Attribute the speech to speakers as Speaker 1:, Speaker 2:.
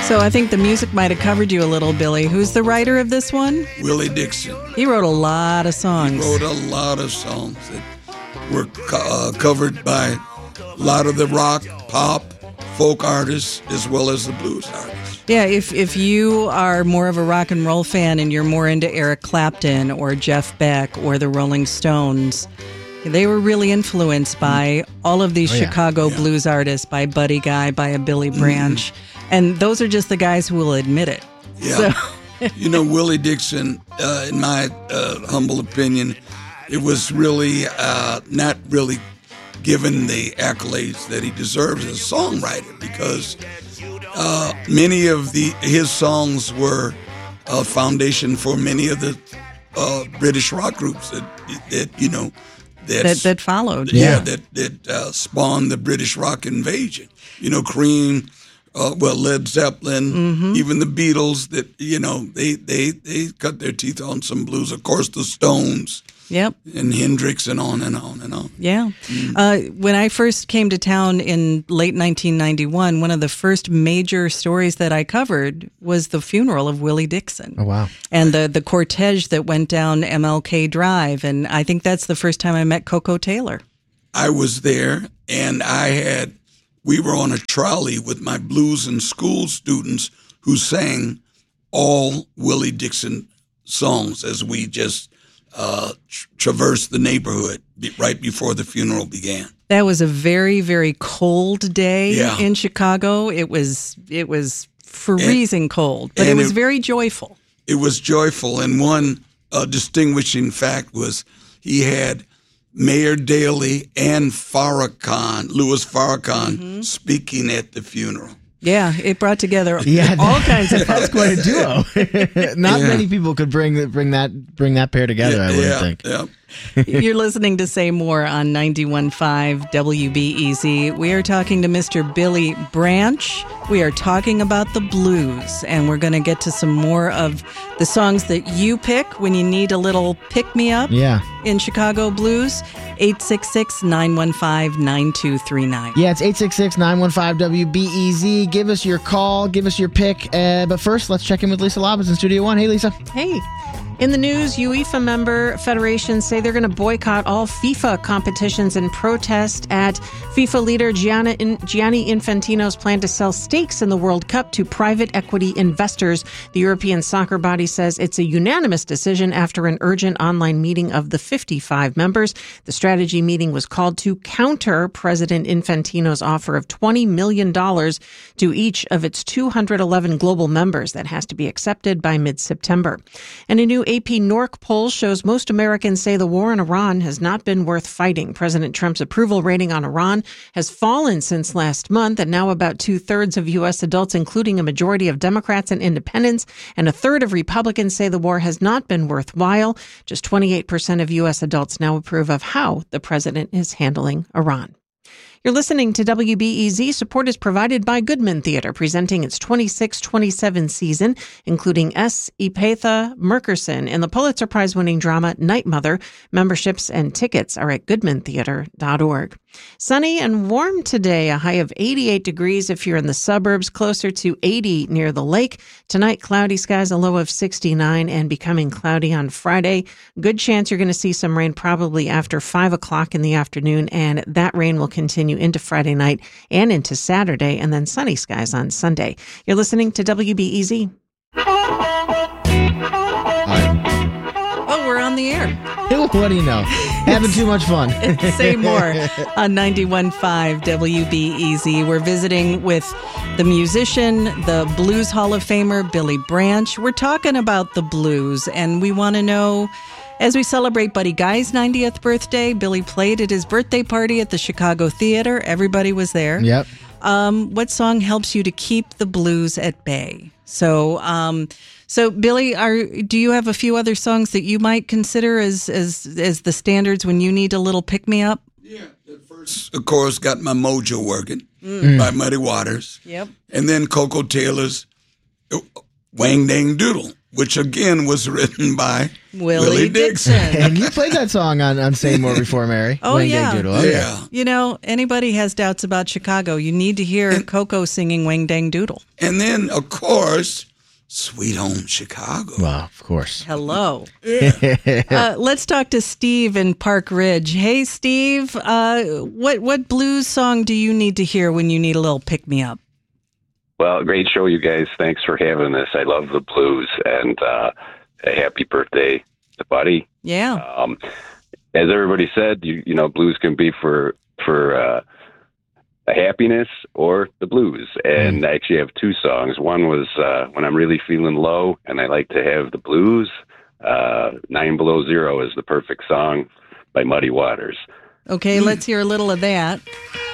Speaker 1: So I think the music might have covered you a little, Billy. Who's the writer of this one?
Speaker 2: Willie Dixon.
Speaker 1: He wrote a lot of songs.
Speaker 2: He wrote a lot of songs that were covered by a lot of the rock, pop, folk artists, as well as the blues artists.
Speaker 1: Yeah, if you are more of a rock and roll fan and you're more into Eric Clapton or Jeff Beck or the Rolling Stones, they were really influenced by all of these Chicago blues artists, by Buddy Guy, by a Billy Branch. And those are just the guys who will admit it.
Speaker 2: Yeah. So. Willie Dixon, in my humble opinion, it was really not really given the accolades that he deserves as a songwriter, because many of his songs were a foundation for many of the British rock groups that
Speaker 1: followed.
Speaker 2: That spawned the British rock invasion. Cream, Led Zeppelin, even the Beatles. That they cut their teeth on some blues. Of course, the Stones.
Speaker 1: Yep.
Speaker 2: And Hendrix, and on and on and on.
Speaker 1: Yeah. When I first came to town in late 1991, one of the first major stories that I covered was the funeral of Willie Dixon.
Speaker 3: Oh, wow.
Speaker 1: And the cortege that went down MLK Drive. And I think that's the first time I met Coco Taylor.
Speaker 2: I was there, and we were on a trolley with my blues and school students who sang all Willie Dixon songs as we just traversed the neighborhood right before the funeral began.
Speaker 1: That was a very, very cold day in Chicago. It was freezing cold, but it was very joyful.
Speaker 2: It was joyful, and one distinguishing fact was he had Mayor Daley and Louis Farrakhan speaking at the funeral.
Speaker 1: Yeah, it brought together all kinds of folks.
Speaker 3: That's quite a duo. Not many people could bring that pair together, I wouldn't think.
Speaker 2: Yeah.
Speaker 1: You're listening to Say More on 91.5 WBEZ. We are talking to Mr. Billy Branch. We are talking about the blues, and we're going to get to some more of the songs that you pick when you need a little pick-me-up in Chicago blues. 866-915-9239.
Speaker 3: Yeah, it's 866-915-WBEZ. Give us your call. Give us your pick. But first, let's check in with Lisa Labas in Studio One. Hey, Lisa.
Speaker 4: Hey. In the news, UEFA member federations say they're going to boycott all FIFA competitions in protest at FIFA leader Gianni Infantino's plan to sell stakes in the World Cup to private equity investors. The European soccer body says it's a unanimous decision after an urgent online meeting of the 55 members. The strategy meeting was called to counter President Infantino's offer of $20 million to each of its 211 global members that has to be accepted by mid-September. And a new AP NORC poll shows most Americans say the war in Iran has not been worth fighting. President Trump's approval rating on Iran has fallen since last month, and now about 2/3 of U.S. adults, including a majority of Democrats and independents, and a third of Republicans say the war has not been worthwhile. Just 28% of U.S. adults now approve of how the president is handling Iran. You're listening to WBEZ. Support is provided by Goodman Theater, presenting its 26-27 season, including S. Epatha Merkerson in the Pulitzer Prize-winning drama Night Mother. Memberships and tickets are at goodmantheater.org. Sunny and warm today, a high of 88 degrees if you're in the suburbs, closer to 80 near the lake. Tonight, cloudy skies, a low of 69, and becoming cloudy on Friday. Good chance you're going to see some rain probably after 5 o'clock in the afternoon, and that rain will continue into Friday night and into Saturday, and then sunny skies on Sunday. You're listening to WBEZ.
Speaker 1: Oh, we're on the air.
Speaker 3: What do you know? Having too much fun.
Speaker 1: Say more on 91.5 WBEZ. We're visiting with the musician, the Blues Hall of Famer, Billy Branch. We're talking about the blues, and we want to know, as we celebrate Buddy Guy's 90th birthday, Billy played at his birthday party at the Chicago Theater. Everybody was there.
Speaker 3: Yep.
Speaker 1: What song helps you to keep the blues at bay? So Billy, do you have a few other songs that you might consider as the standards when you need a little pick-me-up?
Speaker 2: Yeah, the first, of course, got my mojo working by Muddy Waters.
Speaker 1: Yep.
Speaker 2: And then Coco Taylor's Wang Dang Doodle, which again was written by
Speaker 1: Willie Dixon.
Speaker 3: And you played that song on Say More before, Mary.
Speaker 1: Oh,
Speaker 3: Wang
Speaker 1: yeah.
Speaker 3: Dang Doodle. Okay.
Speaker 2: Yeah.
Speaker 1: You know, anybody has doubts about Chicago, you need to hear Coco singing Wang Dang Doodle.
Speaker 2: And then, of course, Sweet Home Chicago.
Speaker 3: Well, of course.
Speaker 1: Hello.
Speaker 2: Yeah.
Speaker 1: Let's talk to Steve in Park Ridge. Hey, Steve, what blues song do you need to hear when you need a little pick-me-up?
Speaker 5: Well, great show, you guys. Thanks for having this. I love the blues, and a happy birthday to Buddy.
Speaker 1: Yeah.
Speaker 5: As everybody said, you know, blues can be for a happiness or the blues. And I actually have two songs. One was when I'm really feeling low, and I like to have the blues. 9 Below Zero is the perfect song by Muddy Waters.
Speaker 1: Okay, let's hear a little of that.